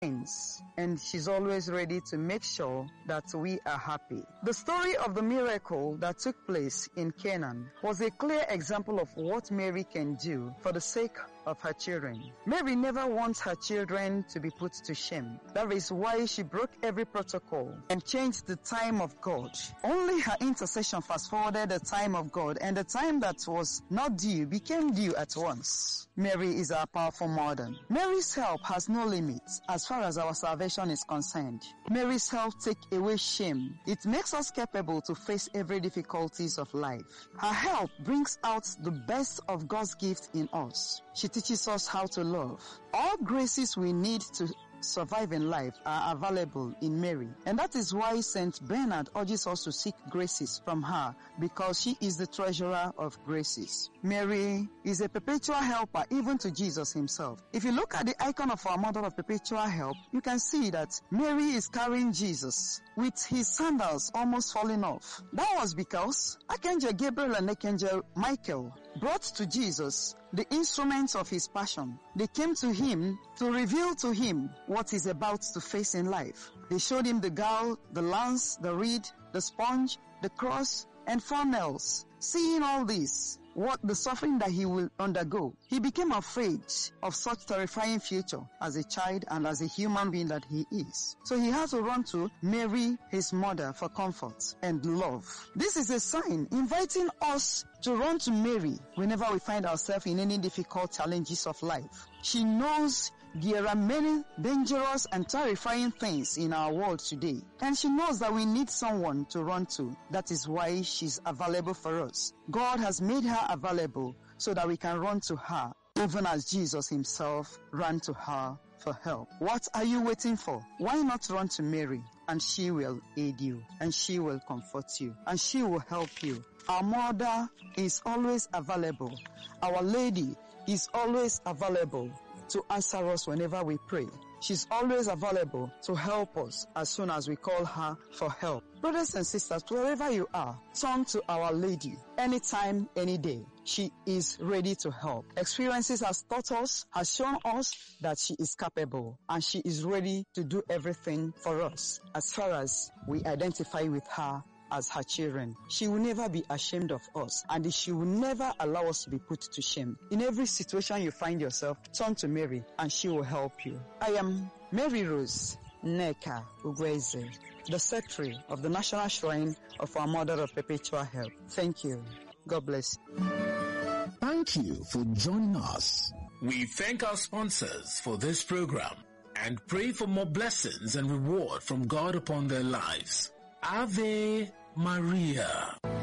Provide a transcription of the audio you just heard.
and she's always ready to make sure that we are happy. The story of the miracle that took place in Canaan was a clear example of what Mary can do for the sake of her children. Mary never wants her children to be put to shame. That is why she broke every protocol and changed the time of God. Only her intercession fast-forwarded the time of God, and the time that was not due became due at once. Mary is our powerful mother. Mary's help has no limits as far as our salvation is concerned. Mary's help takes away shame. It makes us capable to face every difficulties of life. Her help brings out the best of God's gift in us. She teaches us how to love. All graces we need to survive in life are available in Mary. And that is why Saint Bernard urges us to seek graces from her, because she is the treasurer of graces. Mary is a perpetual helper even to Jesus himself. If you look at the icon of our Mother of Perpetual Help, you can see that Mary is carrying Jesus with his sandals almost falling off. That was because Archangel Gabriel and Archangel Michael brought to Jesus the instruments of his passion. They came to him to reveal to him what he's about to face in life. They showed him the gall, the lance, the reed, the sponge, the cross, and 4 nails. Seeing all this, what the suffering that he will undergo, he became afraid of such terrifying future as a child and as a human being that he is. So he had to run to Mary, his mother, for comfort and love. This is a sign inviting us to run to Mary whenever we find ourselves in any difficult challenges of life. She knows there are many dangerous and terrifying things in our world today, and she knows that we need someone to run to. That is why she's available for us. God has made her available so that we can run to her, even as Jesus himself ran to her for help. What are you waiting for? Why not run to Mary, and she will aid you, and she will comfort you, and she will help you. Our mother is always available. Our Lady is always available to answer us whenever we pray. She's always available to help us as soon as we call her for help. Brothers and sisters, wherever you are, turn to Our Lady anytime, any day. She is ready to help. Experiences has taught us, has shown us that she is capable, and she is ready to do everything for us as far as we identify with her as her children. She will never be ashamed of us, and she will never allow us to be put to shame. In every situation you find yourself, turn to Mary and she will help you. I am Mary Rose Nneka Ugwueze, the Secretary of the National Shrine of our Mother of Perpetual Help. Thank you. God bless you. Thank you for joining us. We thank our sponsors for this program and pray for more blessings and reward from God upon their lives. Ave Maria.